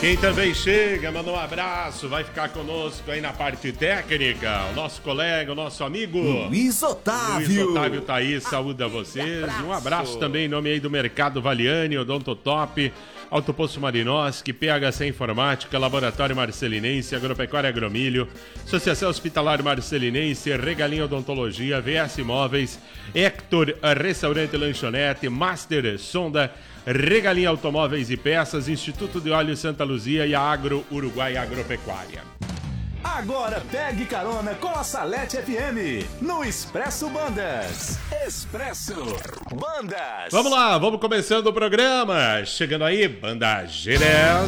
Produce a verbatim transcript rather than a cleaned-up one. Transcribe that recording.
Quem também chega, manda um abraço, vai ficar conosco aí na parte técnica, o nosso colega, o nosso amigo Luiz Otávio. Luiz Otávio Thaís, saúde a vocês. Um abraço também em nome aí do Mercado Valiani, Odontotop, Autoposto Marinoski, P H C Informática, Laboratório Marcelinense, Agropecuária Agromilho, Associação Hospitalar Marcelinense, Regalinha Odontologia, V S Móveis, Hector Restaurante Lanchonete, Master Sonda, Regalinha Automóveis e Peças, Instituto de Óleo Santa Luzia e a Agro Uruguai Agropecuária. Agora pegue carona com a Salete F M no Expresso Bandas. Expresso Bandas. Vamos lá, vamos começando o programa. Chegando aí, Banda Gerés.